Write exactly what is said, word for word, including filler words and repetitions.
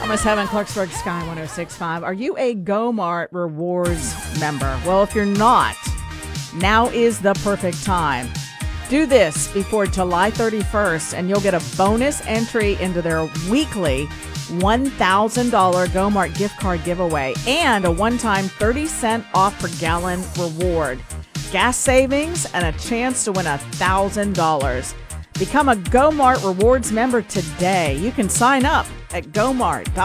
Almost Heaven, Clarksburg Sky one oh six point five. Are you a GoMart Rewards member? Well, if you're not, now is the perfect time. Do this before July thirty-first, and you'll get a bonus entry into their weekly one thousand dollars GoMart gift card giveaway and a one-time thirty cent off per gallon reward. Gas savings and a chance to win one thousand dollars. Become a GoMart Rewards member today. You can sign up at gomart dot com.